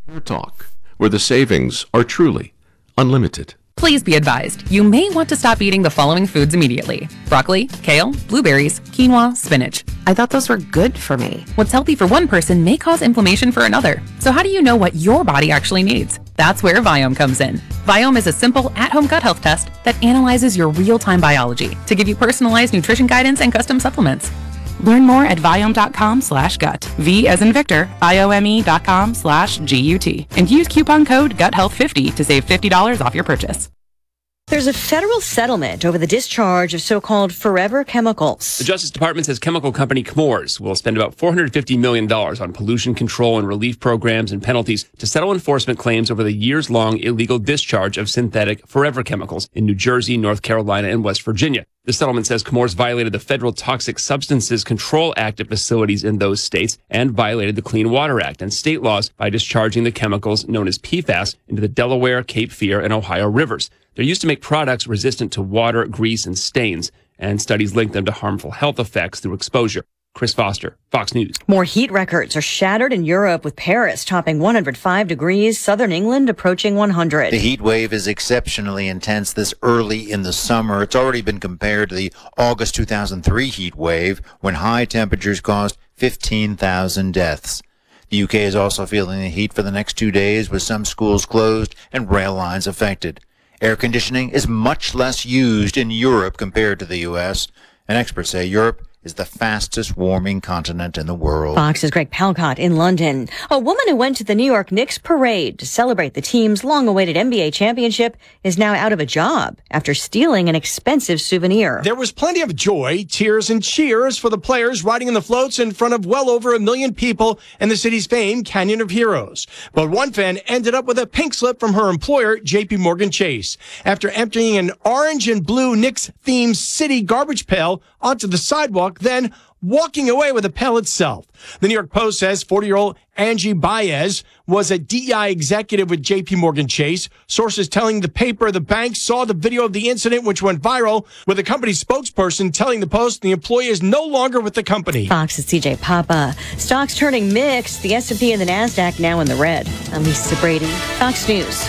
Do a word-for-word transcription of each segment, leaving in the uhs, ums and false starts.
Fair Talk, where the savings are truly unlimited. Please be advised, you may want to stop eating the following foods immediately. Broccoli, kale, blueberries, quinoa, spinach. I thought those were good for me. What's healthy for one person may cause inflammation for another. So how do you know what your body actually needs? That's where Viome comes in. Viome is a simple, at-home gut health test that analyzes your real-time biology to give you personalized nutrition guidance and custom supplements. Learn more at Viome.com slash gut. V as in Victor, I-O-M-E dot com slash G-U-T. And use coupon code gut health fifty to save fifty dollars off your purchase. There's a federal settlement over the discharge of so-called forever chemicals. The Justice Department says chemical company Chemours will spend about four hundred fifty million dollars on pollution control and relief programs and penalties to settle enforcement claims over the years-long illegal discharge of synthetic forever chemicals in New Jersey, North Carolina, and West Virginia. The settlement says Chemours violated the Federal Toxic Substances Control Act at facilities in those states and violated the Clean Water Act and state laws by discharging the chemicals known as P FAS into the Delaware, Cape Fear, and Ohio rivers. They're used to make products resistant to water, grease, and stains, and studies link them to harmful health effects through exposure. Chris Foster, Fox News. More heat records are shattered in Europe, with Paris topping one hundred five degrees, southern England approaching one hundred. The heat wave is exceptionally intense this early in the summer. It's already been compared to the August two thousand three heat wave, when high temperatures caused fifteen thousand deaths. The U K is also feeling the heat for the next two days, with some schools closed and rail lines affected. Air conditioning is much less used in Europe compared to the U S, and experts say Europe is the fastest warming continent in the world. Fox's Greg Palcott in London. A woman who went to the New York Knicks parade to celebrate the team's long-awaited N B A championship is now out of a job after stealing an expensive souvenir. There was plenty of joy, tears, and cheers for the players riding in the floats in front of well over a million people in the city's famed Canyon of Heroes. But one fan ended up with a pink slip from her employer, J P Morgan Chase, after emptying an orange and blue Knicks-themed city garbage pail onto the sidewalk, then walking away with the pail itself. The New York Post says forty-year-old Angie Baez was a D E I executive with J P Morgan Chase. Sources telling the paper the bank saw the video of the incident, which went viral, with the company's spokesperson telling the Post the employee is no longer with the company. Fox's C J Papa. Stocks turning mixed. The S and P and the NASDAQ now in the red. I'm Lisa Brady, Fox News.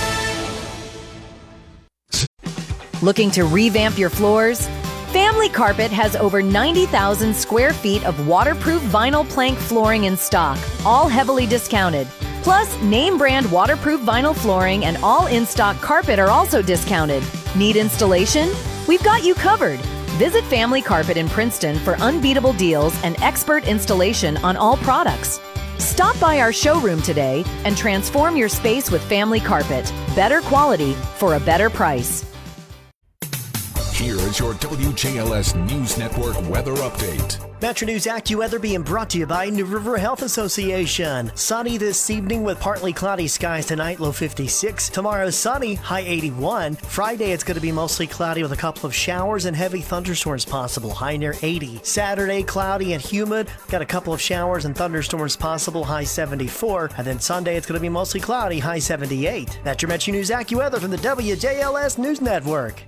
Looking to revamp your floors? Family Carpet has over ninety thousand square feet of waterproof vinyl plank flooring in stock, all heavily discounted. Plus, name brand waterproof vinyl flooring and all in-stock carpet are also discounted. Need installation? We've got you covered. Visit Family Carpet in Princeton for unbeatable deals and expert installation on all products. Stop by our showroom today and transform your space with Family Carpet. Better quality for a better price. Here is your W J L S News Network weather update. Metro News AccuWeather being brought to you by New River Health Association. Sunny this evening with partly cloudy skies tonight, low fifty-six. Tomorrow sunny, high eighty-one. Friday it's going to be mostly cloudy with a couple of showers and heavy thunderstorms possible, high near eighty. Saturday cloudy and humid, got a couple of showers and thunderstorms possible, high seventy-four. And then Sunday it's going to be mostly cloudy, high seventy-eight. That's your Metro News AccuWeather from the W J L S News Network.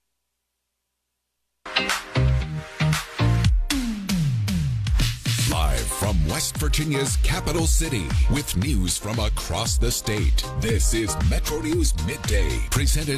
Live from West Virginia's capital city with news from across the state. This is Metro News Midday, presented